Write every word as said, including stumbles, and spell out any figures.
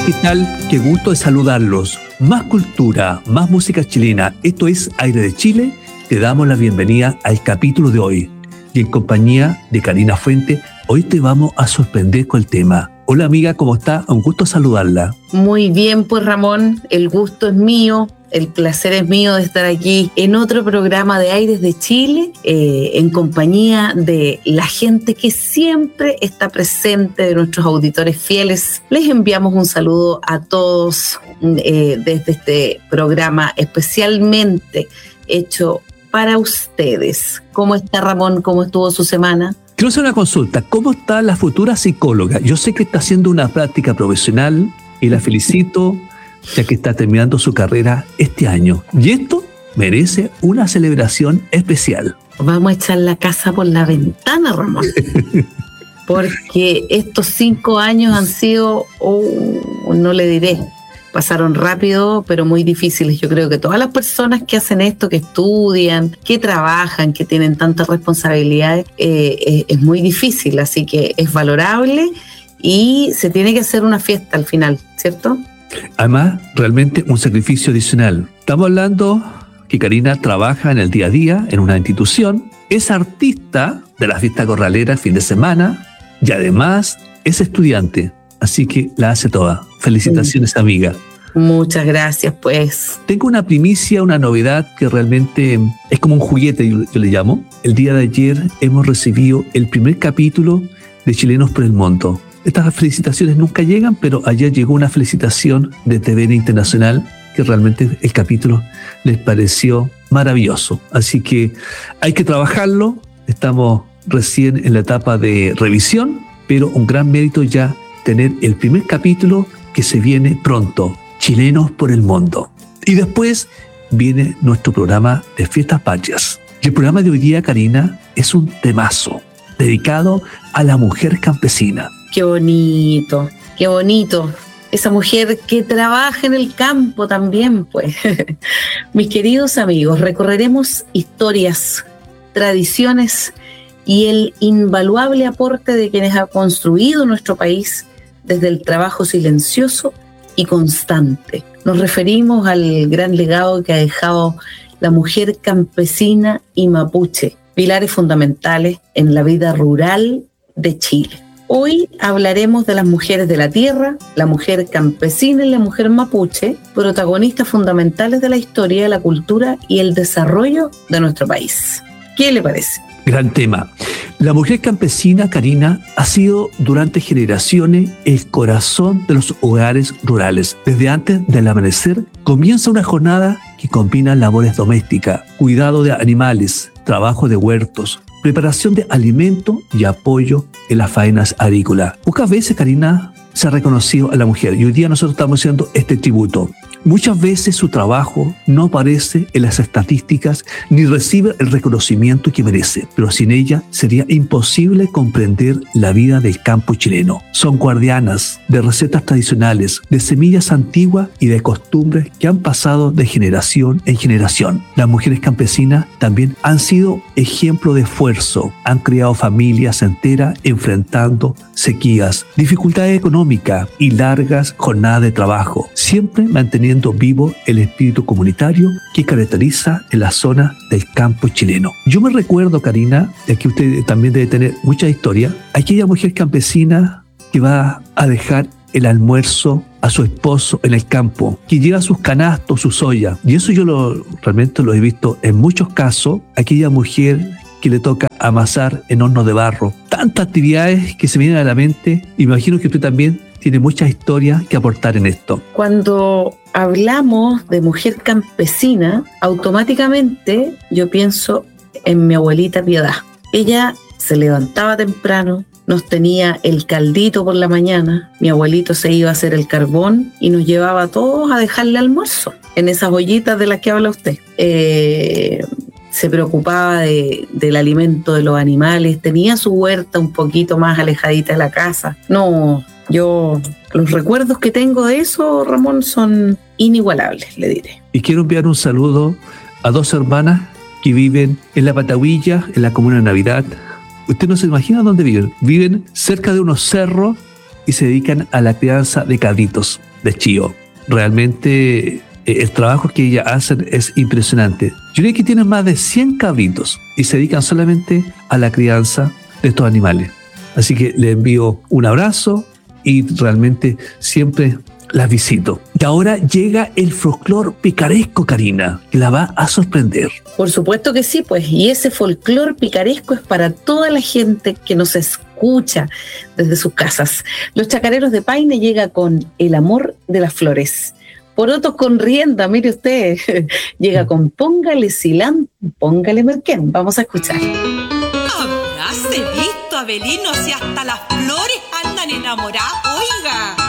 ¿Qué tal? Qué gusto de saludarlos. Más cultura, más música chilena. Esto es Aire de Chile. Te damos la bienvenida al capítulo de hoy. Y en compañía de Karina Fuente, hoy te vamos a sorprender con el tema. Hola amiga, ¿cómo está? Un gusto saludarla. Muy bien, pues Ramón, el gusto es mío. El placer es mío de estar aquí en otro programa de Aires de Chile, eh, en compañía de la gente que siempre está presente, de nuestros auditores fieles. Les enviamos un saludo a todos eh, desde este programa especialmente hecho para ustedes. ¿Cómo está Ramón? ¿Cómo estuvo su semana? Quiero hacer una consulta. ¿Cómo está la futura psicóloga? Yo sé que está haciendo una práctica profesional y la felicito, ya que está terminando su carrera este año. Y esto merece una celebración especial. Vamos a echar la casa por la ventana, Ramón. Porque estos cinco años han sido, oh, no le diré, pasaron rápido, pero muy difíciles. Yo creo que todas las personas que hacen esto, que estudian, que trabajan, que tienen tantas responsabilidades, eh, eh, es muy difícil. Así que es valorable y se tiene que hacer una fiesta al final, ¿cierto? Además, realmente un sacrificio adicional. Estamos hablando que Karina trabaja en el día a día en una institución, es artista de la fiesta corralera el fin de semana y además es estudiante. Así que la hace toda. Felicitaciones, amiga. Muchas gracias, pues. Tengo una primicia, una novedad que realmente es como un juguete, yo, yo le llamo. El día de ayer hemos recibido el primer capítulo de Chilenos por el Mundo. Estas felicitaciones nunca llegan, pero ayer llegó una felicitación de T V N Internacional que realmente el capítulo les pareció maravilloso. Así que hay que trabajarlo. Estamos recién en la etapa de revisión, pero un gran mérito ya tener el primer capítulo que se viene pronto, Chilenos por el Mundo. Y después viene nuestro programa de Fiestas Patrias. Y el programa de hoy día, Karina, es un temazo dedicado a la mujer campesina. Qué bonito, qué bonito. Esa mujer que trabaja en el campo también, pues. Mis queridos amigos, recorreremos historias, tradiciones y el invaluable aporte de quienes han construido nuestro país desde el trabajo silencioso y constante. Nos referimos al gran legado que ha dejado la mujer campesina y mapuche, pilares fundamentales en la vida rural de Chile. Hoy hablaremos de las mujeres de la tierra, la mujer campesina y la mujer mapuche, protagonistas fundamentales de la historia, la cultura y el desarrollo de nuestro país. ¿Qué le parece? Gran tema. La mujer campesina, Karina, ha sido durante generaciones el corazón de los hogares rurales. Desde antes del amanecer comienza una jornada que combina labores domésticas, cuidado de animales, trabajo de huertos, preparación de alimento y apoyo en las faenas agrícolas. Pocas veces, Karina, se ha reconocido a la mujer y hoy día nosotros estamos haciendo este tributo. Muchas veces su trabajo no aparece en las estadísticas ni recibe el reconocimiento que merece, pero sin ella sería imposible comprender la vida del campo chileno. Son guardianas de recetas tradicionales, de semillas antiguas y de costumbres que han pasado de generación en generación. Las mujeres campesinas también han sido ejemplo de esfuerzo, han creado familias enteras enfrentando sequías, dificultades económicas y largas jornadas de trabajo, siempre manteniendo vivo el espíritu comunitario que caracteriza en la zona del campo chileno. Yo me recuerdo, Karina, de que usted también debe tener mucha historia, aquella mujer campesina que va a dejar el almuerzo a su esposo en el campo, que lleva sus canastos, sus ollas, y eso yo lo, realmente lo he visto en muchos casos, aquella mujer que le toca amasar en horno de barro. Tantas actividades que se vienen a la mente, y me imagino que usted también tiene muchas historias que aportar en esto. Cuando hablamos de mujer campesina, automáticamente yo pienso en mi abuelita Piedad. Ella se levantaba temprano, nos tenía el caldito por la mañana, mi abuelito se iba a hacer el carbón y nos llevaba a todos a dejarle almuerzo en esas ollitas de las que habla usted. Eh, se preocupaba de, del alimento de los animales, tenía su huerta un poquito más alejadita de la casa. No, yo, los recuerdos que tengo de eso, Ramón, son inigualables, le diré. Y quiero enviar un saludo a dos hermanas que viven en La Pataguilla, en la comuna de Navidad. Usted no se imagina dónde viven. Viven cerca de unos cerros y se dedican a la crianza de cabritos, de chío. Realmente el trabajo que ellas hacen es impresionante. Yo creo que tienen más de cien cabritos y se dedican solamente a la crianza de estos animales. Así que les envío un abrazo y realmente siempre las visito. Y ahora llega el folclor picaresco, Karina, que la va a sorprender. Por supuesto que sí, pues, y ese folclor picaresco es para toda la gente que nos escucha desde sus casas. Los Chacareros de Paine llega con El amor de las flores. Porotos con rienda, mire usted, llega con Póngale cilantro, póngale merquén. Vamos a escuchar. Habráse visto, Abelino, si hasta las flores andan enamoradas, oiga.